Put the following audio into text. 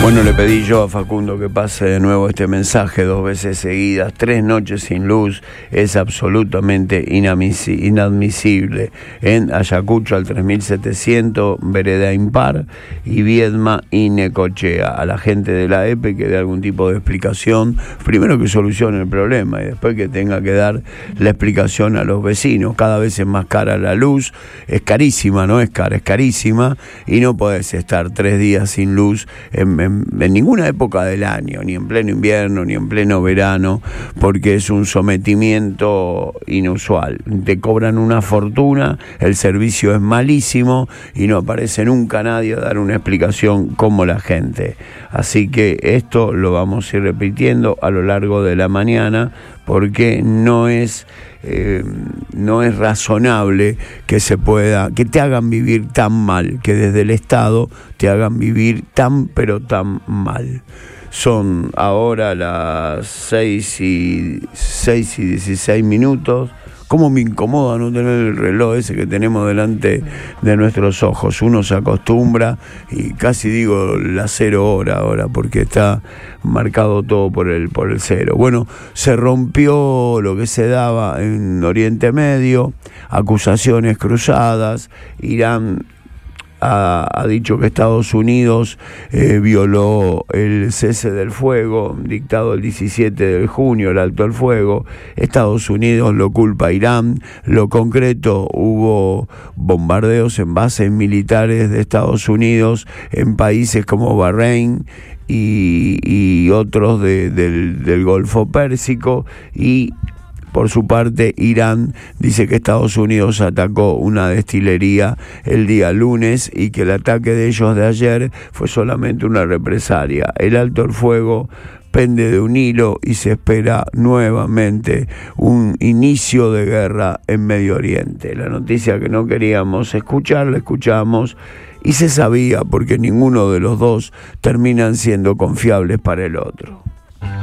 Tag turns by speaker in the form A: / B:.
A: Bueno, le pedí yo a Facundo que pase de nuevo este mensaje 2 veces seguidas. 3 noches sin luz es absolutamente inadmisible. En Ayacucho al 3700, Vereda Impar y Viedma y Necochea. A la gente de la EPE que dé algún tipo de explicación, primero que solucione el problema y después que tenga que dar la explicación a los vecinos. Cada vez es más cara la luz, es carísima, no es cara, es carísima, y no podés estar 3 días sin luz en ninguna época del año, ni en pleno invierno, ni en pleno verano, porque es un sometimiento inusual. Te cobran una fortuna, el servicio es malísimo y no aparece nunca nadie a dar una explicación como la gente. Así que esto lo vamos a ir repitiendo a lo largo de la mañana, porque no es razonable que te hagan vivir tan mal, que desde el Estado te hagan vivir pero tan mal. Son ahora las 6 y 16 minutos. Cómo me incomoda no tener el reloj ese que tenemos delante de nuestros ojos. Uno se acostumbra y casi digo la 0 hora ahora, porque está marcado todo por el cero. Bueno, se rompió lo que se daba en Oriente Medio, acusaciones cruzadas. Irán ha dicho que Estados Unidos violó el cese del fuego dictado el 17 de junio, el alto el fuego. Estados Unidos lo culpa a Irán. Lo concreto, hubo bombardeos en bases militares de Estados Unidos en países como Bahrein y otros del Golfo Pérsico, y por su parte, Irán dice que Estados Unidos atacó una destilería el día lunes y que el ataque de ellos de ayer fue solamente una represalia. El alto el fuego pende de un hilo y se espera nuevamente un inicio de guerra en Medio Oriente. La noticia que no queríamos escuchar, la escuchamos y se sabía, porque ninguno de los dos terminan siendo confiables para el otro.